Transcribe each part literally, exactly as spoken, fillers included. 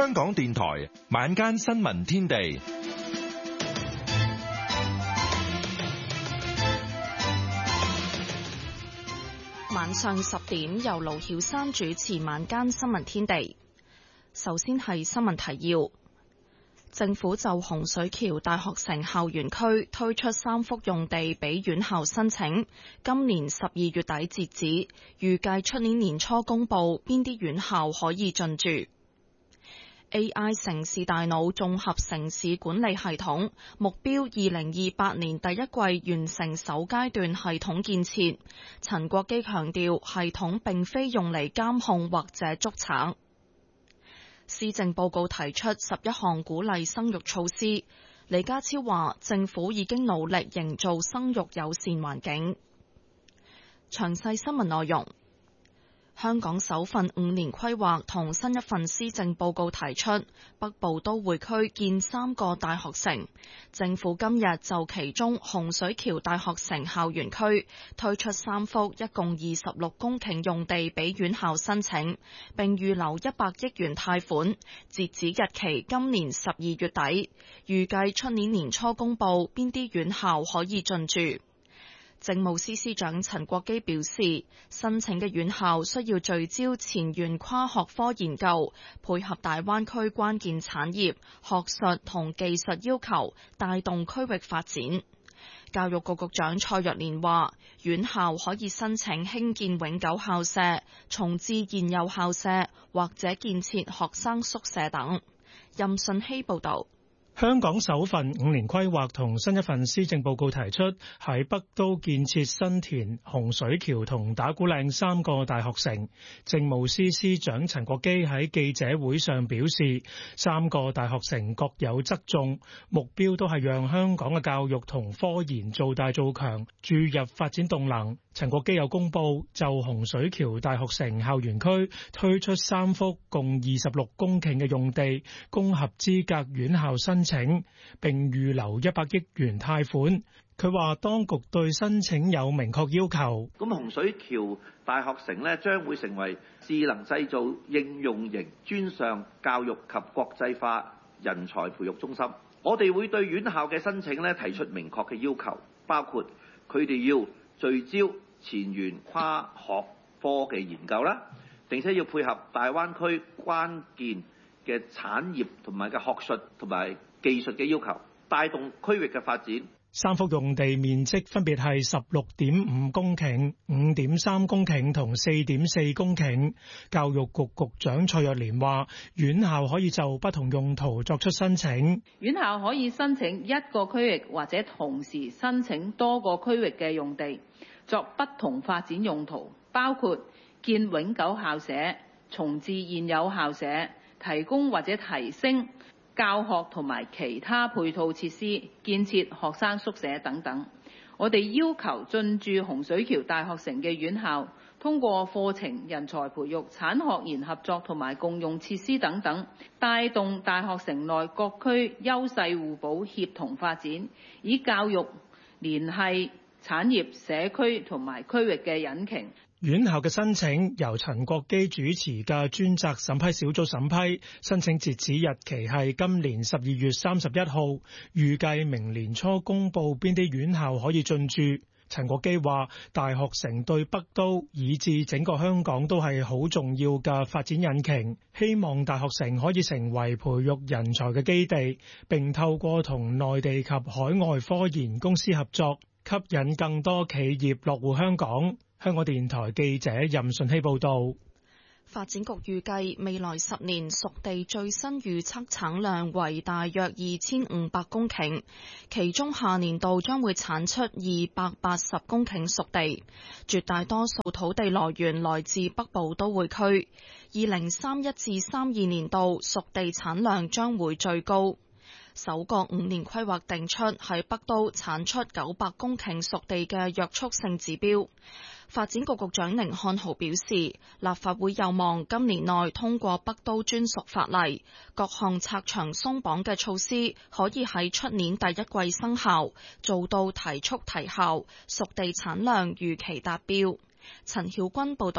香港電台晚間新聞天地。 晚上十點由盧曉珊主持晚間新聞天地。首先係新聞提要。政府就洪水橋大學城校園區推出三幅用地俾院校申請，今年十二月底截止，預計出年年初公布邊啲院校可以進駐。A I 城市大腦綜合城市管理系統目標二零二八年第一季完成首階段系統建設。陳國基強調，系統並非用嚟監控或者捉賊。施政報告提出十一項鼓勵生育措施。李家超話，政府已經努力營造生育友善環境。詳細新聞內容。香港首份五年規劃同新一份施政報告提出，北部都會區建三個大學城。政府今日就其中洪水橋大學城校園區推出三幅一共二十六公頃用地俾院校申請，並預留一百億元貸款，截止日期今年十二月底，預計出年年初公布邊啲院校可以進駐。政務司司長陳國基表示，申請嘅院校需要聚焦前沿跨學科研究，配合大灣區關鍵產業、學術同技術要求，帶動區域發展。教育局局長蔡若蓮話，院校可以申請興建永久校舍、重置現有校舍或者建設學生宿舍等。任信希報導。 香港首份五年規劃同新一份施政報告提出，喺北都建設新田、洪水橋同打鼓嶺三個大學城。政務司司長陳國基喺記者會上表示，三個大學城各有側重，目標都係讓香港嘅教育同科研做大做強，注入發展動能。陳國基又公布就洪水橋大學城校園區推出三幅共二十六公頃嘅用地，供合資格院校申請，並預留一百億元貸款。佢話當局對申請有明確要求。 咁洪水橋大學城呢，將會成為智能製造應用型專上教育及國際化人才培育中心。我哋會對院校嘅申請呢提出明確嘅要求，包括佢哋要聚焦前沿跨學科嘅研究啦，並且要配合大灣區關鍵嘅產業同埋嘅學術同埋技術嘅要求，帶動區域嘅發展。 三幅用地面積分別係十六點五公頃、五點三公頃同四點四公頃。教育局局長蔡若蓮話，院校可以就不同用途作出申請。 院校可以申請一個區域或者同時申請多個區域嘅用地，作不同發展用途，包括建永久校舍、重置現有校舍、提供或者提升教學同埋其他配套設施、建設學生宿舍等等。我哋要求進駐洪水橋大學城嘅院校，通過課程、人才培育、產學研合作同埋共用設施等等，帶動大學城內各區優勢互補、協同發展，以教育聯繫產業、社區同埋區域嘅引擎。 院校嘅申請由陳國基主持嘅專責審批小組審批，申請截止日期係今年十二月三十一號，預計明年初公布邊啲院校可以進駐。陳國基話，大學城對北都以至整個香港都係好重要嘅發展引擎，希望大學城可以成為培育人才嘅基地，並透過同內地及海外科研公司合作，吸引更多企業落戶香港。香港電台記者任順希報道。 發展局預計未來十年熟地最新預測產量為大約二千五百公頃，其中下年度將會產出二百八十公頃熟地，絕大多數土地來源來自北部都會區。二零三一至三二年度熟地產量將會最高。首個五年規劃定出喺北都產出九百公頃熟地嘅約束性指標。發展局局長寧漢豪表示，立法會有望今年內通過北都專屬法例，各項拆牆鬆綁嘅措施可以喺出年第一季生效，做到提速提效，熟地產量預期達標。陳曉君報導。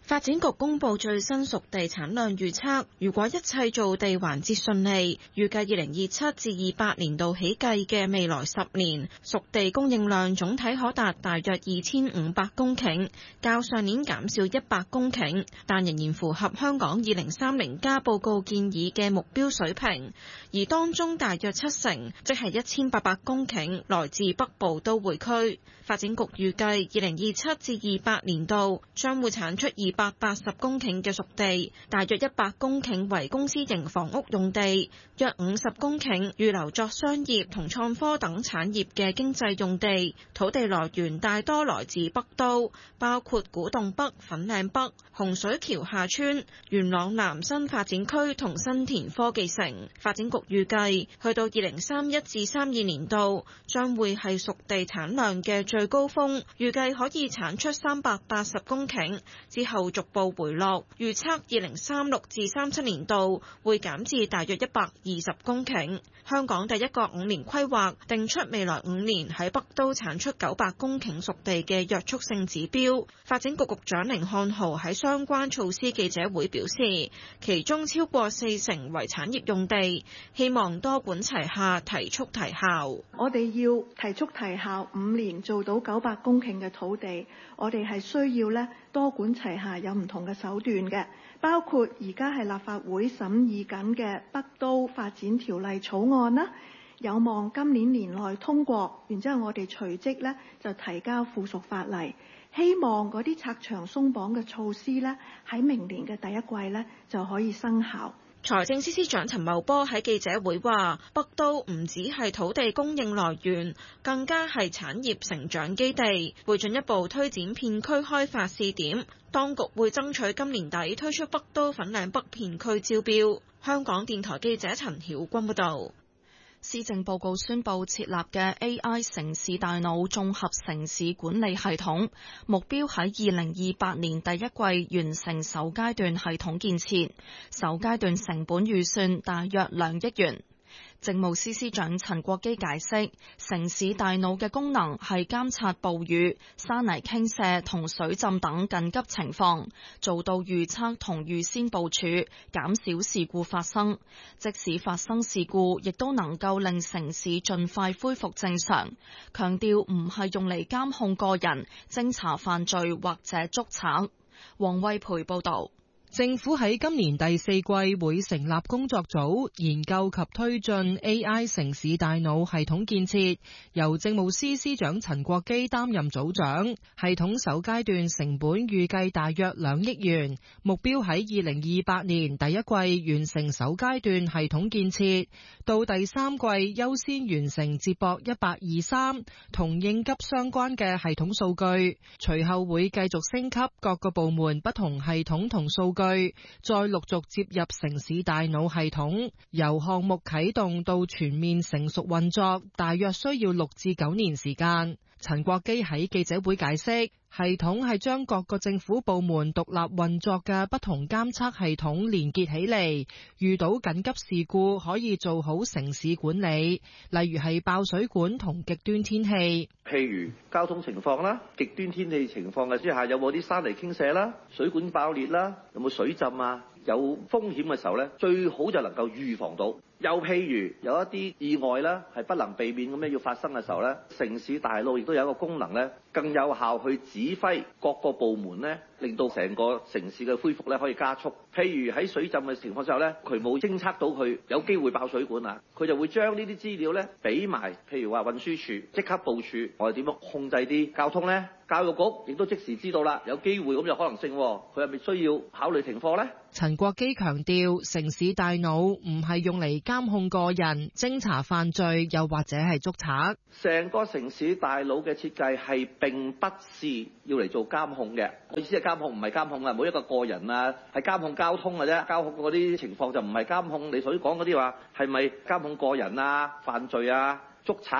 發展局公布最新熟地產量預測，如果一切造地環節順利，預計二零二七至二八年度起計嘅未來十年，熟地供應量總體可達大約二千五百公頃，較上年減少一百公頃，但仍然符合香港二零三零加報告建議嘅目標水平。而當中大約七成，即係一千八百公頃，來自北部都會區。發展局預計二零二七至二八年度將會產出二百八十公頃嘅熟地，大約一百公頃為公私營房屋用地，約五十公頃預留作商業同創科等產業嘅經濟用地。土地來源大多來自北都，包括古洞北、粉嶺北、洪水橋下村、元朗南新發展區同新田科技城。發展局預計去到二零三一至三二年度將會係熟地產量嘅最高峰，預計可以產出三百八十公頃，之後逐步回落。預測二零三六至三七年度會減至大約一百二十公頃。香港第一個五年規劃定出未來五年喺北都產出九百公頃熟地嘅約束性指標。發展局局長甯漢豪喺相關措施記者會表示，其中超過四成為產業用地，希望多管齊下，提速提效。 我哋要提速提效，五年做到九百公頃嘅土地，我哋係需要咧多管齊下，有唔同嘅手段嘅，包括而家係立法會審議緊嘅北都發展條例草案啦，有望今年年內通過，然之後我哋隨即咧就提交附屬法例，希望嗰啲拆牆鬆綁嘅措施咧喺明年嘅第一季咧就可以生效。 財政司司長陳茂波喺記者會話，北都唔只係土地供應來源，更加係產業成長基地，會進一步推展片區開發試點。當局會爭取今年底推出北都粉嶺北片區招標。香港電台記者陳曉君報導。 施政報告宣布設立嘅 A I 城市大腦綜合城市管理系統，目標喺二零二八年第一季完成首階段系統建設，首階段成本預算大約兩億元。政務司司長陳國基解釋，城市大腦嘅功能係監察暴雨、山泥傾瀉同水浸等緊急情況，做到預測同預先部署，減少事故發生。即使發生事故，亦都能夠令城市盡快恢復正常。強調唔係用嚟監控個人、偵查犯罪或者捉賊。黃惠培報導。 政府喺今年第四季會成立工作組，研究及推進 A I 城市大腦系統建設，由政務司司長陳國基擔任組長。系統首階段成本預計大約兩億元，目標喺二零二八年第一季完成首階段系統建設，到第三季優先完成接駁一八二三同應急相關嘅系統數據，隨後會繼續升級各個部門不同系統同數據。再陸續接入城市大腦系統，由項目啟動到全面成熟運作，大約需要六至九年時間。陳國基喺記者會解釋，系統係將各個政府部門獨立運作嘅不同監測系統連結起嚟，遇到緊急事故可以做好城市管理，例如係爆水管同極端天氣。 譬如交通情況啦，極端天氣情況嘅之下，有冇啲山泥傾瀉啦、水管爆裂啦，有冇水浸啊？有風險嘅時候咧，最好就能夠預防到。又譬如有一啲意外啦，係不能避免咁樣要發生嘅時候咧，城市大腦亦都有一個功能咧，更有效去指揮各個部門咧，令到成個城市嘅恢復咧可以加速。譬如喺水浸嘅情況之後咧，佢冇偵測到佢有機會爆水管啊，佢就會將呢啲資料咧俾埋，譬如話運輸署即刻部署，我哋點樣控制啲交通咧？教育局亦都即時知道啦，有機會咁有可能性，佢係咪需要考慮停課呢？ 陳國基強調，城市大腦唔係用嚟監控個人、偵查犯罪，又或者係捉賊。 成個城市大腦嘅設計係並不是要嚟做監控嘅，意思係監控唔係監控啊，每一個個人啊係監控交通嘅啫，監控嗰啲情況就唔係監控你所講嗰啲話係咪監控個人啊、犯罪啊、捉賊啊。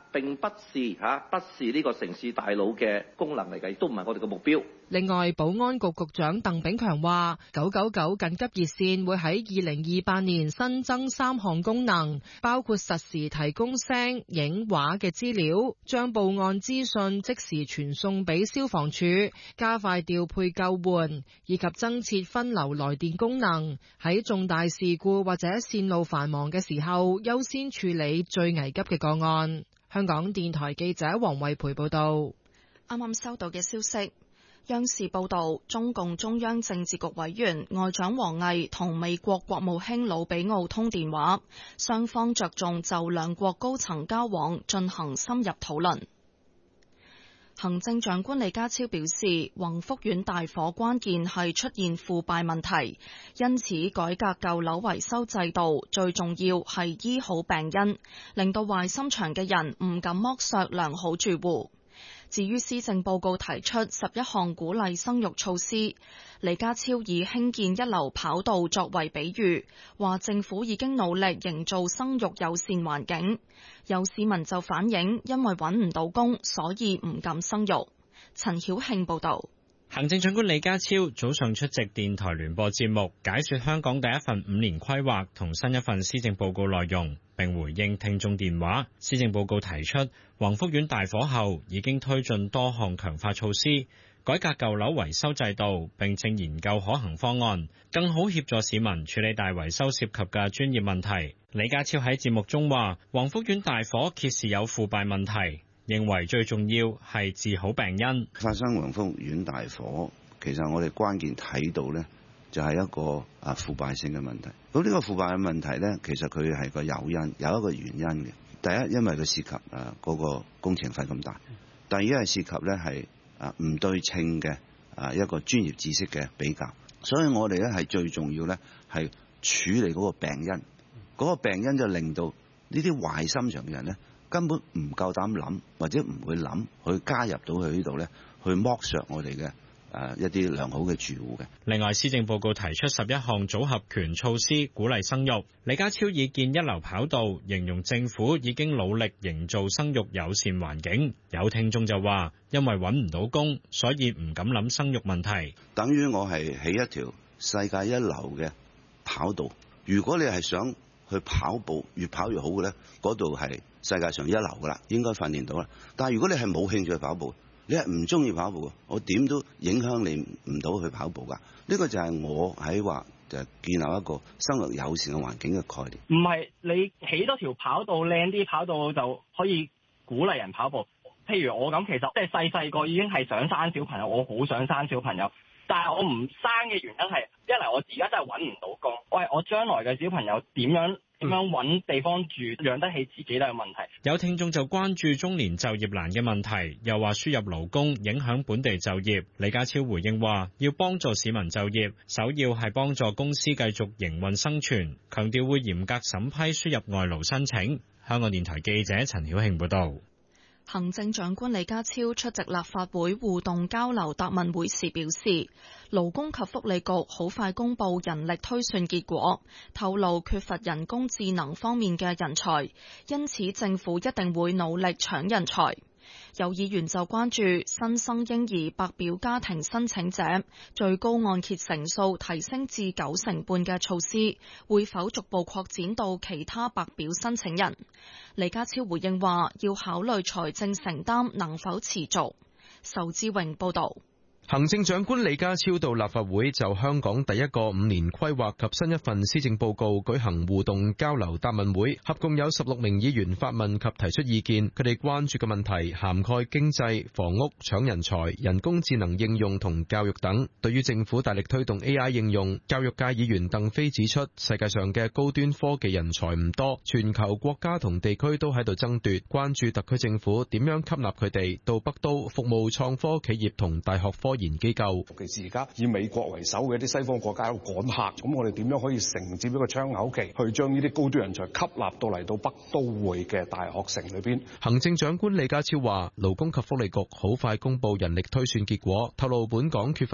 並不是嚇，不是呢個城市大腦嘅功能嚟嘅，亦都唔係我哋嘅目標。 另外，保安局局長鄧炳強話，九九九緊急熱線會喺二零二八年新增三項功能，包括實時提供聲、影、畫嘅資料，將報案資訊即時傳送俾消防處，加快調配救援，以及增設分流來電功能，喺重大事故或者線路繁忙嘅時候，優先處理最危急嘅個案。香港電台記者黃慧培報道。 啱啱收到嘅消息，央視報道，中共中央政治局委員外長王毅同美國國務卿魯比奧通電話，雙方着重就兩國高層交往進行深入討論。行政長官李家超表示，宏福苑大火關鍵係出現腐敗問題，因此改革舊樓維修制度最重要係醫好病因，令到壞心腸嘅人唔敢剝削良好住戶。至於施政報告提出十一項鼓勵生育措施，李家超以興建一流跑道作為比喻，話政府已經努力營造生育友善環境。有市民就反映，因為揾唔到工，所以唔敢生育。陳曉慶報導。 行政長官李家超早上出席電台聯播節目，解說香港第一份五年規劃同新一份施政報告內容，並回應聽眾電話。施政報告提出，宏福苑大火後已經推進多項強化措施，改革舊樓維修制度，並正研究可行方案，更好協助市民處理大維修涉及嘅專業問題。李家超喺節目中話，宏福苑大火揭示有腐敗問題，認為最重要係治好病因。 發生宏福苑大火，其實我哋關鍵睇到呢，就係一個啊腐敗性嘅問題。咁呢個腐敗嘅問題呢，其實佢係個誘因，有一個原因嘅。第一，因為佢涉及啊嗰個工程費咁大；第二係涉及呢係啊唔對稱嘅啊一個專業知識嘅比較。所以我哋咧係最重要呢係處理嗰個病因。嗰個病因就令到呢啲壞心腸嘅人呢，根本唔夠膽諗，或者唔會諗去加入到去呢度咧，去剝削我哋嘅誒一啲良好嘅住戶嘅。 另外，施政報告提出十一項組合拳措施，鼓勵生育。李家超以建一流跑道形容政府已經努力營造生育友善環境。有聽眾就話，因為揾唔到工，所以唔敢諗生育問題。 等於我係起一條世界一流嘅跑道，如果你係想去跑步越跑越好嘅咧，嗰度係世界上一流噶啦，應該訓練到啦。但係如果你係冇興趣去跑步，你係唔中意跑步，我點都影響你唔到去跑步噶。呢個就係我喺話就建立一個生活友善嘅環境嘅概念。 唔係你起多條跑道靚啲跑道就可以鼓勵人跑步。譬如我咁，其實即係細細個已經係想生小朋友，我好想生小朋友。但係我唔生嘅原因係，一嚟我而家真係揾唔到工，喂，我將來嘅小朋友點樣點樣揾地方住，養得起自己都有問題。 有聽眾就關注中年就業難嘅問題，又話輸入勞工影響本地就業。李家超回應話，要幫助市民就業，首要係幫助公司繼續營運生存，強調會嚴格審批輸入外勞申請。香港電台記者陳曉慶報道。 行政長官李家超出席立法會互動交流答問會時表示，勞工及福利局好快公布人力推算結果，透露缺乏人工智能方面嘅人才，因此政府一定會努力搶人才。有議員就關注新生嬰兒白表家庭申請者最高按揭成數提升至九成半嘅措施，會否逐步擴展到其他白表申請人？李家超回應話，要考慮財政承擔能否持續。仇志榮報導。 行政長官李家超到立法會就香港第一個五年規劃及新一份施政報告舉行互動交流答問會，合共有十六名議員發問及提出意見。佢哋關注嘅問題涵蓋經濟、房屋、搶人才、人工智能應用同教育等。對於政府大力推動 A I 應用，教育界議員鄧飛指出，世界上嘅高端科技人才唔多，全球國家同地區都喺度爭奪，關注特區政府點樣吸納佢哋到北都服務創科企業同大學科研機構。 尤其是而家以美國為首嘅一啲西方國家喺度趕客，咁我哋點樣可以承接一個窗口期，去將呢啲高端人才吸納到嚟到北都會嘅大學城裏邊？ 行政長官李家超話，勞工及福利局好快公布人力推算結果，透露本港缺乏